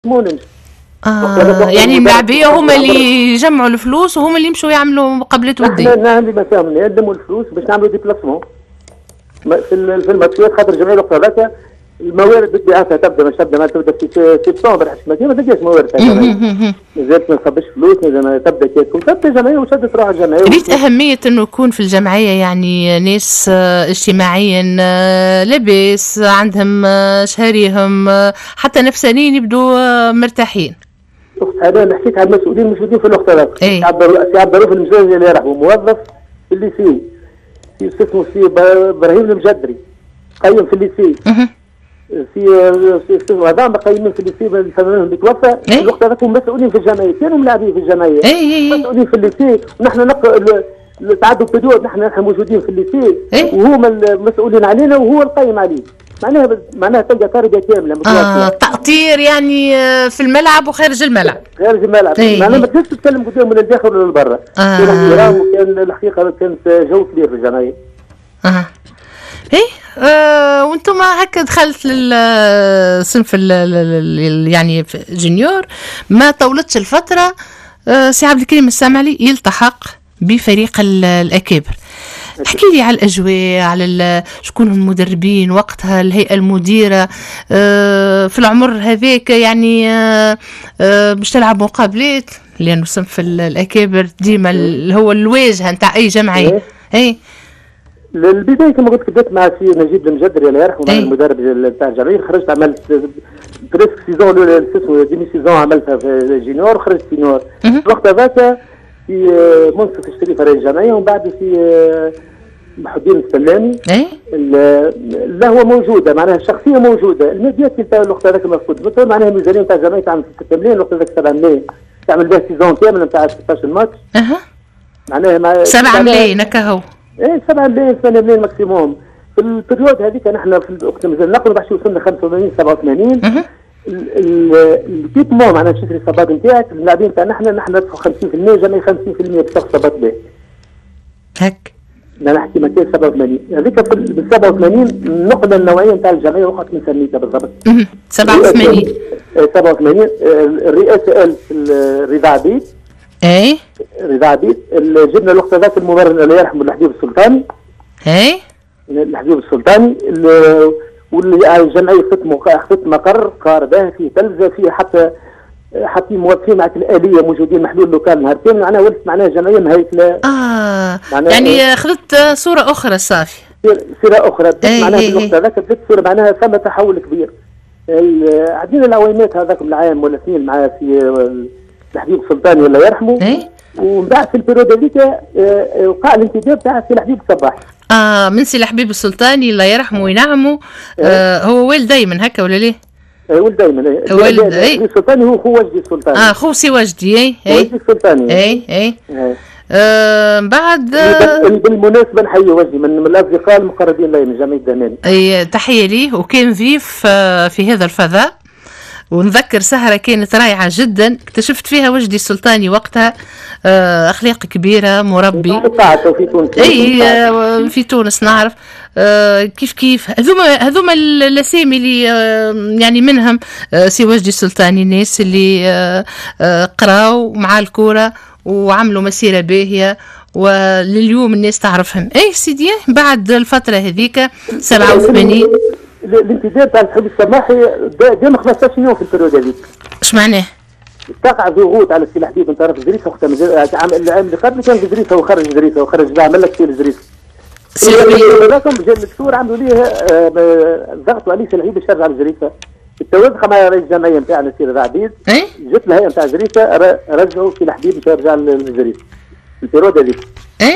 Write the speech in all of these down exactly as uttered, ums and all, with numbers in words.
مو نمشي. آه يعني الملاعبيه هما اللي يجمعوا الفلوس وهما اللي يمشوا يعملوا مقابلات وديه. نحن اللي ما فيهم نقدموا الفلوس باش نعملوا ديبلاسمون في في الماتشات، خاطر الجمعيه الوقت هذاك الموارد بطبيعتها تبدا مش تبدا ما تبدا في سبتمبر حسب ما تلقاش موارد مازالت ما نصبش فلوس لازم تبدا كيف تبدا جمعيه وشدت روح الجمعيه. ريت اهميه انه يكون في الجمعيه يعني ناس اجتماعيا لاباس عندهم شهريهم حتى نفسانيين يبدوا مرتاحين. هذا اللي حكيت على المسؤولين الموجودين في الوقت هذاك. سي عبد الرؤوف المجازي اللي راح موظف في الليسي في اسمه سي ابراهيم المجدري قيم في الليسي. في في هذا قايمين في الليسي الفنانين اللي توفى الوقت هذاك مسؤولين في الجمعيه، كانوا ملاعبين في الجمعيه مسؤولين في الليسي، ونحن نقرا تعدوا البدود نحن نحن موجودين في الليسي وهما المسؤولين علينا وهو القايم عليه. معناها معناها تلقى قاعده كامله آه تأطير يعني في الملعب وخارج الملعب. خارج الملعب معناها ما تقدرش تتكلم قدام من الداخل ولا لبرا. آه. كان الحقيقه كانت جو كبير في الجمعيه. اه ايه آه وانتم هكا دخلت للصنف يعني جونيور ما طولتش الفتره. آه سي عبد الكريم السامعلي يلتحق بفريق الأكابر. احكي لي على الأجواء، على شكون المدربين وقتها، الهيئة المديرة آه في العمر هذاك يعني آه آه باش تلعب مقابلات، لأنه صنف الأكابر ديما هو الواجهة نتاع أي جمعية. ايه للبدايه كما قلت بدات مع سي نجيب المجدري الله يرحمه مع المدرب نتاع الجمعيه، خرجت عملت بريسك سيزون الاولى اسمه ديمي سيزون عملتها في جينيور وخرجت سينيور. الوقت هذاك في منصف الشريف رئيس الجمعيه ومن بعد في محي الدين السلامي. لا هو موجوده معناها الشخصيه موجوده، الماديات نتاع الوقت هذاك مفقود، مثلا معناها الميزانيه نتاع الجمعيه تعمل ستة ملايين الوقت هذاك سبعة ملايين تعمل بها سيزون كامل نتاع ستة عشر ماتش. اها معناها مع سبعة ملايين هكا هو. ايه سبعة ملايين ثمانية ملايين ماكسيموم. في البريود هذيك نحن في الوقت مازال نقلوا باش وصلنا خمسة وثمانين سبعة وثمانين. الكيبمون معناها تشري الصباط نتاعك اللاعبين تاعنا نحن نحن ندفعوا خمسين بالمئة جميع خمسين بالمئة باش تاخذ صباط به. هك. انا نحكي مكان سبعة وثمانين هذيك بال سبعة وثمانين النقله النوعيه نتاع الجمعيه وقت من سميتها بالضبط. سبعة وثمانين سبعة وثمانين الرئاسه ال رضا عبيد. اي رضا عبيد جبنا الوقت هذاك الممرن الله يرحمه الحبيب السلطاني. اي الحبيب السلطاني والجمعيه خذت مقر قار به فيه تلفزه فيه حتى حتى موظفين معك الآلية موجودين محلول لوكال نهار كامل معناها ولت معناها جمعية مهيكلة. اه يعني اخذت صورة أخرى صافي. صورة أخرى معناها في الوقت هذاك بدت صورة معناها ثم تحول كبير. عندنا العوامات هذاك العام ولا اثنين مع في الحبيب السلطاني الله يرحمه. اي ومن بعد في البيريود هذيك وقع الانتداب تاع سي الحبيب الصباح. اه من سي الحبيب السلطاني الله يرحمه وينعمه. آه هو والد دايما هكا ولا ليه؟ ولد دايما ولد اي السلطاني هو خو وجدي السلطاني. اه خو سي وجدي اي اي وجدي السلطاني اي اي آه بعد آه بالمناسبه نحيي وجدي من, من الاصدقاء المقربين لي من جمعيه دهمان. اي تحيه ليه وكان ضيف آه في هذا الفضاء، ونذكر سهرة كانت رائعة جدا اكتشفت فيها وجدي السلطاني وقتها آه أخلاق كبيرة مربي. في تونس اي آه في تونس نعرف آه كيف كيف هذوما هذوما الاسامي اللي آه يعني منهم آه سي وجدي السلطاني الناس اللي آه آه قراوا مع الكورة وعملوا مسيرة باهية ولليوم الناس تعرفهم. اي سيدي بعد الفترة هذيك سبعة وثمانين الانتداب تاع الحبيب السماحي دام خمسطاش يوم في البريود هذيك. اش معناه؟ تقع ضغوط على السي الحبيب من طرف زريفه وقتها العام اللي قبل كان في زريفه وخرج زريفه وخرج عمل لك في زريفه. سي هذاكم جا الدكتور عملوا ليه ضغطوا عليه سي الحبيب باش يرجع لزريفه. التوافق مع رئيس الجمعيه نتاعنا سي رضا عبيد. جت الهيئه نتاع زريفه رجعوا سي الحبيب باش يرجع لزريفه. البريود هذيك. ايه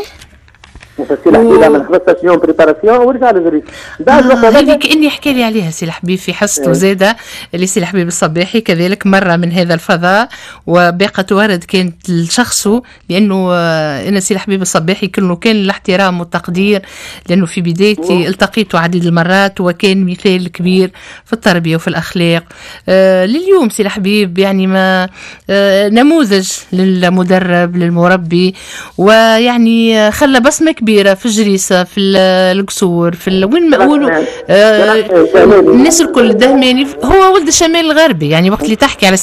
سي الحبيب عمل خمسطاش يوم بريباراسيون ورجع لزريف. بعد آه هذه كأني حكى لي عليها سي الحبيب في حصته زاده اللي سي الحبيب الصباحي كذلك مرة من هذا الفضاء وباقة ورد كانت لشخصه، لأنه آه أنا سي الحبيب الصباحي كله كان الاحترام والتقدير، لأنه في بدايتي التقيته عديد المرات وكان مثال كبير في التربية وفي الأخلاق. آه لليوم سي الحبيب يعني ما آه نموذج للمدرب للمربي، ويعني خلى بصمة كبيرة الكبيره، في الجريسه، في القصور، في ال... وين ما يقولوا آه الناس الكل دهماني. هو ولد الشمال الغربي يعني، وقت اللي تحكي على